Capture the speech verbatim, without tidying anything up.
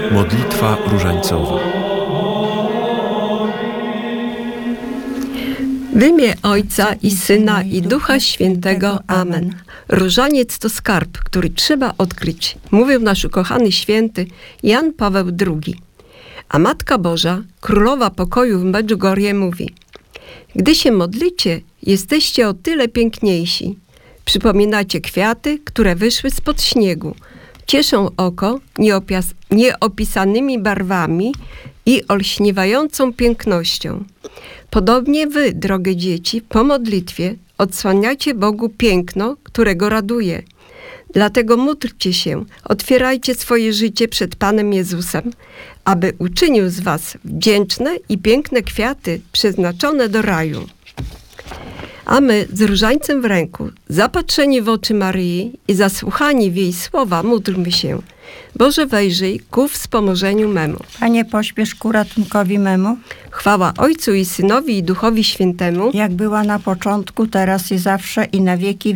Modlitwa różańcowa. W imię Ojca i Syna i Ducha Świętego. Amen. Różaniec to skarb, który trzeba odkryć, mówił nasz ukochany święty Jan Paweł drugi. A Matka Boża, Królowa Pokoju w Medjugorje mówi: gdy się modlicie, jesteście o tyle piękniejsi. Przypominacie kwiaty, które wyszły spod śniegu. Cieszą oko nieopias- nieopisanymi barwami i olśniewającą pięknością. Podobnie wy, drogie dzieci, po modlitwie odsłaniacie Bogu piękno, którego raduje. Dlatego módlcie się, otwierajcie swoje życie przed Panem Jezusem, aby uczynił z was wdzięczne i piękne kwiaty przeznaczone do raju. A my z różańcem w ręku, zapatrzeni w oczy Maryi i zasłuchani w jej słowa, módlmy się. Boże, wejrzyj ku wspomożeniu memu. Panie, pośpiesz ku ratunkowi memu. Chwała Ojcu i Synowi i Duchowi Świętemu, Jak była na początku, teraz i zawsze i na wieki